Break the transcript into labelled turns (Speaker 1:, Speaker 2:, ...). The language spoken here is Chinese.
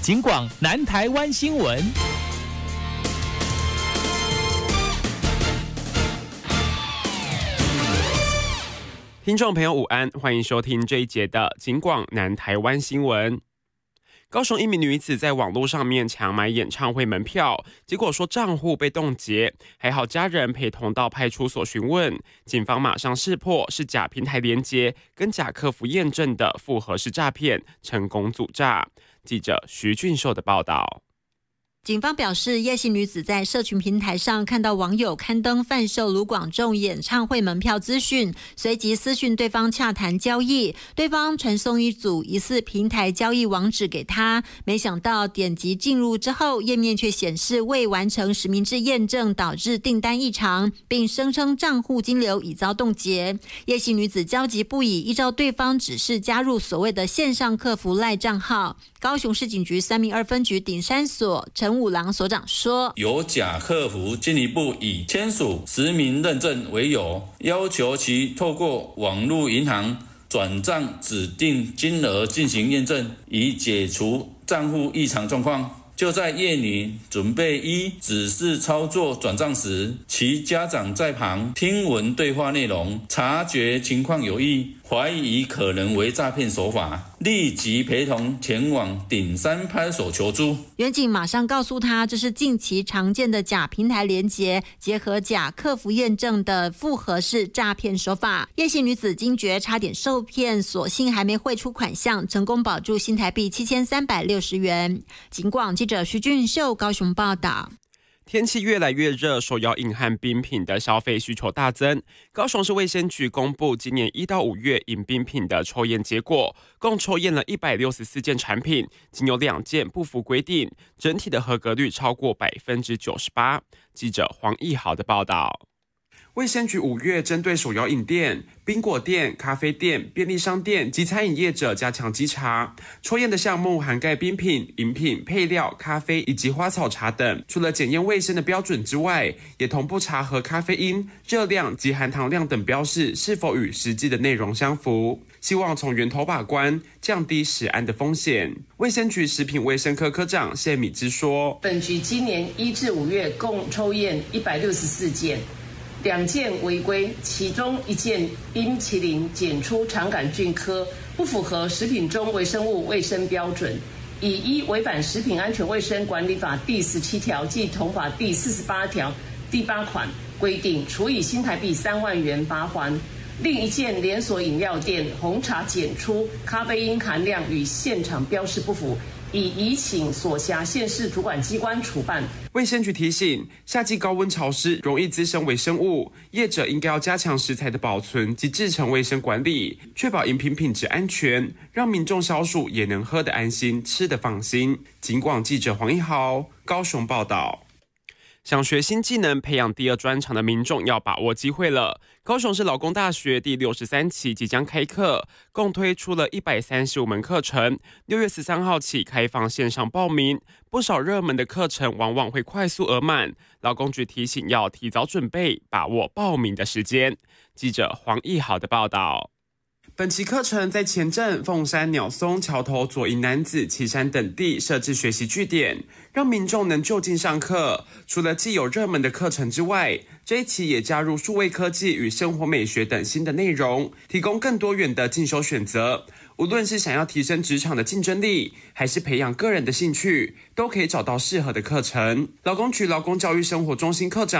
Speaker 1: 警广南台湾新闻。
Speaker 2: 听众朋友午安，欢迎收听这一节的警广南台湾新闻。高雄一名女子在网络上面抢买演唱会门票，结果说账户被冻结，还好家人陪同到派出所询问，警方马上识破是假平台连结跟假客服验证的复合式诈骗，成功阻诈。记者徐俊秀的报道。
Speaker 3: 警方表示，叶姓女子在社群平台上看到网友刊登贩售卢广仲演唱会门票资讯，随即私讯对方洽谈交易，对方传送一组疑似平台交易网址给他，没想到点击进入之后，页面却显示未完成实名制验证，导致订单异常，并声称账户金流已遭冻结。叶姓女子焦急不已，依照对方指示加入所谓的线上客服赖账号。高雄市警局3名2分局顶山所陈武郎所长说，
Speaker 4: 有假客服进一步以签署实名认证为由，要求其透过网络银行转账指定金额进行验证，以解除账户异常状况。就在叶女准备依指示操作转账时，其家长在旁听闻对话内容，察觉情况有异，怀疑可能为诈骗手法，立即陪同前往顶山派出所求助。
Speaker 3: 员警马上告诉他，这是近期常见的假平台连结，结合假客服验证的复合式诈骗手法。叶姓女子惊觉差点受骗，所幸还没汇出款项，成功保住新台币7360元。警广记者徐俊秀高雄报道。
Speaker 2: 天气越来越热，手摇饮和冰品的消费需求大增。高雄市卫生局公布今年1到5月饮冰品的抽验结果，共抽验了164件产品，仅有2件不符规定，整体的合格率超过98%。记者黄义豪的报道。卫生局5月针对手摇饮店、冰果店、咖啡店、便利商店及餐饮业者加强稽查，抽验的项目涵盖冰品、饮品、配料、咖啡以及花草茶等。除了检验卫生的标准之外，也同步查核咖啡因、热量及含糖量等标示是否与实际的内容相符，希望从源头把关，降低食安的风险。卫生局食品卫生科科长谢米芝说，
Speaker 5: 本局今年1至5月共抽验164件。2件违规，其中1件冰淇淋检出肠杆菌科，不符合食品中微生物卫生标准，以依违反食品安全卫生管理法第17条暨同法第48条第8款规定，处以新台币3万元罚锾。另1件连锁饮料店红茶检出咖啡因含量与现场标示不符，已请所辖县市主管机关处办。
Speaker 2: 卫生局提醒，夏季高温潮湿，容易滋生微生物，业者应该要加强食材的保存及制程卫生管理，确保饮品品质安全，让民众消暑也能喝得安心，吃得放心。警广记者黄一豪高雄报道。想学新技能、培养第二专长的民众要把握机会了。高雄市劳工大学第63期即将开课，共推出了135门课程，6月13号起开放线上报名。不少热门的课程往往会快速额满，劳工局提醒要提早准备，把握报名的时间。记者黄义豪的报道。本期课程在前镇、凤山、鸟松、桥头、左营男子、旗山等地设置学习据点，让民众能就近上课。除了既有热门的课程之外，这一期也加入数位科技与生活美学等新的内容，提供更多元的进修选择。无论是想要提升职场的竞争力，还是培养个人的兴趣，都可以找到适合的课程。劳工局劳工教育生活中心科长